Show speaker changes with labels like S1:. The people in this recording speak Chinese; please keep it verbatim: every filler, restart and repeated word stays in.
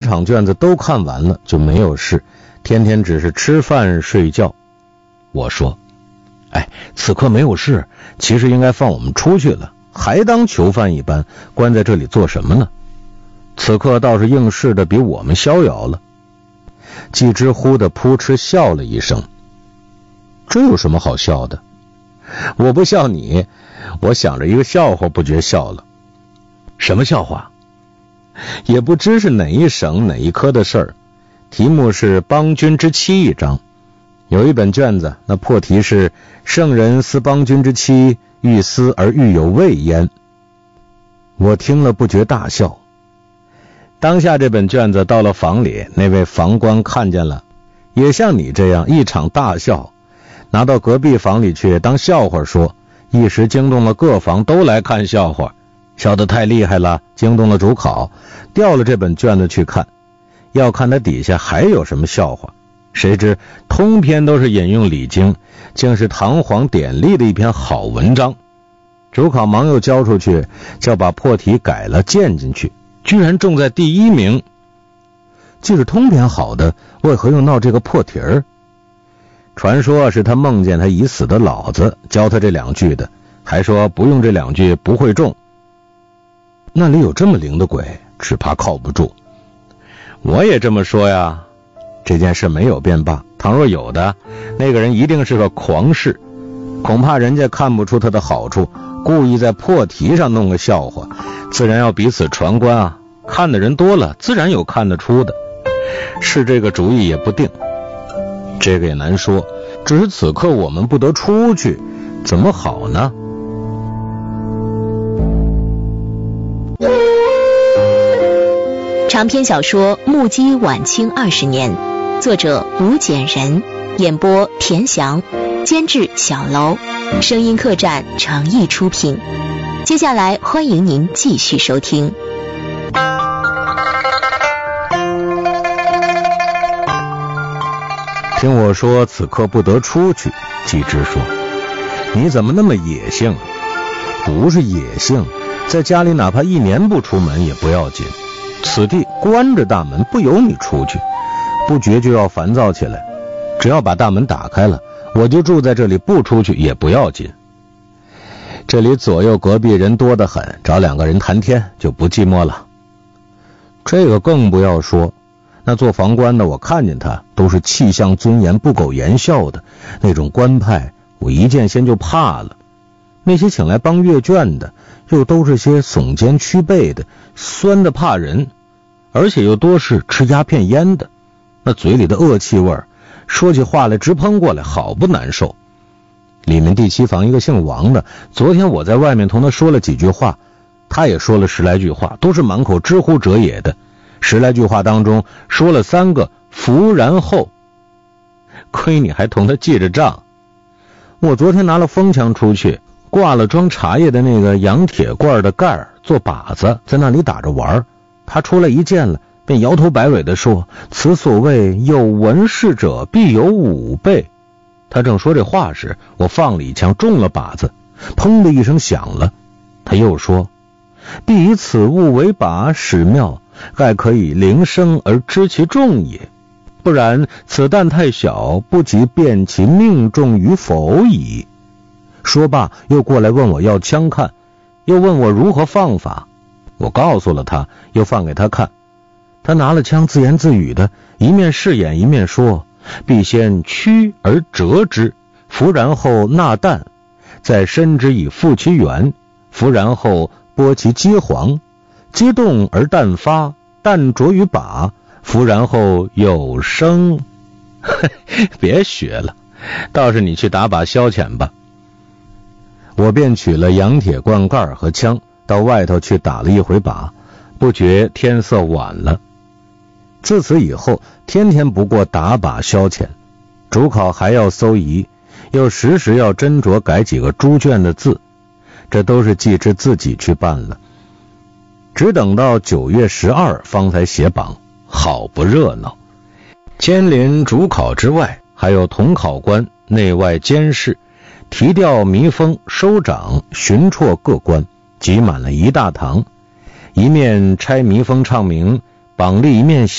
S1: 场卷子都看完了就没有事，天天只是吃饭睡觉。我说，哎，此刻没有事，其实应该放我们出去了，还当囚犯一般关在这里做什么呢？此刻倒是应试的比我们逍遥了。季之忽的扑哧笑了一声，这有什么好笑的？我不笑你，我想着一个笑话不觉笑了。什么笑话？也不知是哪一省哪一科的事儿，题目是邦君之妻一章。有一本卷子，那破题是圣人思邦君之妻，欲思而欲有未焉。我听了不觉大笑。当下这本卷子到了房里，那位房官看见了，也像你这样一场大笑，拿到隔壁房里去当笑话说，一时惊动了各房都来看笑话，笑得太厉害了，惊动了主考，调了这本卷子去看，要看它底下还有什么笑话。谁知通篇都是引用礼经，竟是堂皇典丽的一篇好文章。主考忙又交出去，叫把破题改了建进去，居然中在第一名。既是通篇好的，为何又闹这个破题儿？传说是他梦见他已死的老子教他这两句的，还说不用这两句不会中。那里有这么灵的鬼，只怕靠不住。我也这么说呀。这件事没有便罢，倘若有的，那个人一定是个狂士，恐怕人家看不出他的好处，故意在破题上弄个笑话，自然要彼此传观啊。看的人多了，自然有看得出的，是这个主意也不定。这个也难说，只是此刻我们不得出去，怎么好呢？
S2: 长篇小说《目击晚清二十年》，作者吴简人，演播田翔，监制小楼，声音客栈诚意出品。接下来欢迎您继续收听。
S1: 听我说此刻不得出去，季之说，你怎么那么野性？不是野性，在家里哪怕一年不出门也不要紧，此地关着大门，不由你出去，不觉就要烦躁起来。只要把大门打开了，我就住在这里，不出去也不要紧。这里左右隔壁人多得很，找两个人谈天就不寂寞了。这个更不要说，那做房官的，我看见他都是气象尊严、不苟言笑的那种官派，我一见先就怕了。那些请来帮阅卷的，又都是些耸肩屈背的，酸的怕人，而且又多是吃鸦片烟的，那嘴里的恶气味，说起话来直喷过来，好不难受。里面第七房一个姓王的，昨天我在外面同他说了几句话，他也说了十来句话，都是满口知乎者也的。十来句话当中说了三个夫然后，亏你还同他记着账。我昨天拿了风枪出去，挂了装茶叶的那个洋铁罐的盖儿做靶子，在那里打着玩。他出来一见了，便摇头摆尾地说，此所谓有文事者必有武备。他正说这话时，我放了一枪，中了靶子，砰的一声响了。他又说，必以此物为靶使妙，盖可以铃声而知其中也，不然此弹太小，不及辨其命中与否矣。说罢又过来问我要枪看，又问我如何放法。我告诉了他，又放给他看。他拿了枪，自言自语的，一面试演一面说，必先屈而折之，伏然后纳弹，再伸之以复其原，伏然后拨其机簧，机动而弹发，弹着于靶，伏然后有声。别学了，倒是你去打把消遣吧。我便取了洋铁罐盖和枪，到外头去打了一回靶，不觉天色晚了。自此以后，天天不过打靶消遣，主考还要搜疑，又时时要斟酌改几个猪圈的字，这都是季之自己去办了。只等到九月十二方才写榜，好不热闹。监临主考之外，还有同考官、内外监事、提调弥封、收掌、巡绰各官，挤满了一大堂。一面拆弥封唱名，榜吏一面